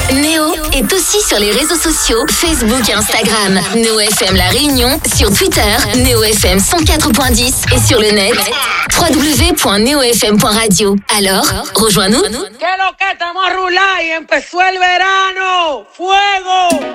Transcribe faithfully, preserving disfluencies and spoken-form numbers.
Néo est aussi sur les réseaux sociaux, Facebook et Instagram. Néo F M La Réunion, sur Twitter, Néo F M cent quatre point dix et sur le net, w w w point neo f m point radio. Alors, rejoins-nous. Que lo que estamos a rular y empezó el verano. ¡Fuego!